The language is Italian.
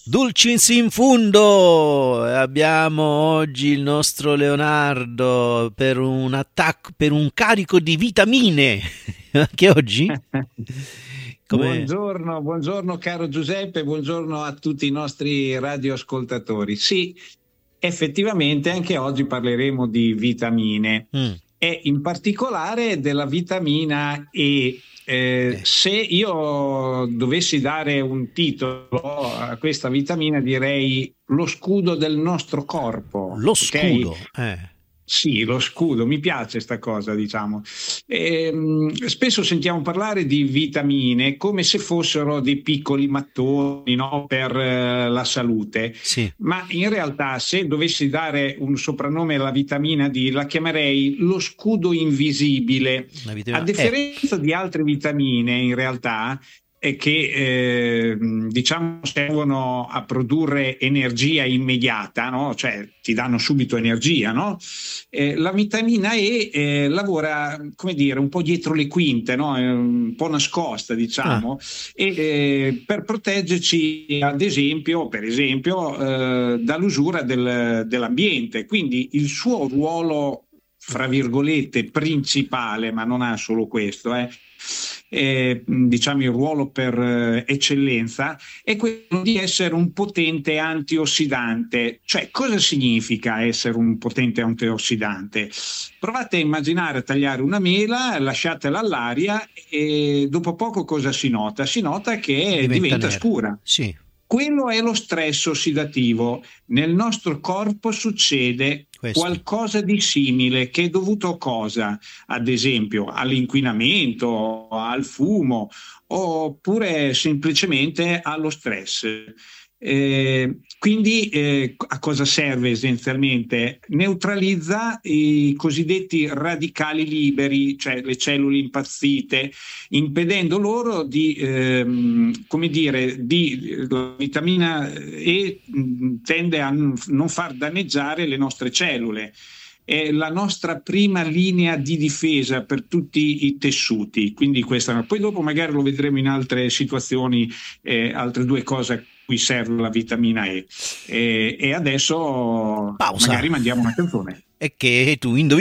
Dulcis in fundo, abbiamo oggi il nostro Leonardo per un attacco, per un carico di vitamine. Che oggi? Come... Buongiorno caro Giuseppe, buongiorno a tutti i nostri radioascoltatori. Sì, effettivamente anche oggi parleremo di vitamine e in particolare della vitamina E. Se io dovessi dare un titolo a questa vitamina direi lo scudo del nostro corpo. Lo Okay? scudo, Sì, lo scudo, mi piace sta cosa, diciamo. Spesso sentiamo parlare di vitamine come se fossero dei piccoli mattoni, no, per la salute, sì. ma in realtà se dovessi dare un soprannome alla vitamina D la chiamerei lo scudo invisibile. La A vitamina differenza di altre vitamine, in realtà, e che diciamo servono a produrre energia immediata, no? Cioè ti danno subito energia, no? La vitamina E lavora, come dire, un po' dietro le quinte, no? È un po' nascosta, diciamo, e per proteggerci, ad esempio, per esempio, dall'usura dell'ambiente. Quindi il suo ruolo, fra virgolette, principale, ma non ha solo questo, diciamo il ruolo per eccellenza, è quello di essere un potente antiossidante. Cioè, cosa significa essere un potente antiossidante? Provate a immaginare tagliare una mela, lasciatela all'aria e dopo poco cosa si nota? Si nota che diventa nera. scura. Sì. Quello è lo stress ossidativo. Nel nostro corpo succede qualcosa di simile, che è dovuto a cosa? Ad esempio all'inquinamento, al fumo, oppure semplicemente allo stress. Quindi a cosa serve essenzialmente? Neutralizza i cosiddetti radicali liberi, cioè le cellule impazzite, impedendo loro di, come dire, la vitamina E tende a non far danneggiare le nostre cellule. È la nostra prima linea di difesa per tutti i tessuti, quindi questa. Poi dopo magari lo vedremo in altre situazioni, altre due cose a cui serve la vitamina E. E adesso Pausa. magari mandiamo una canzone. E che tu indovini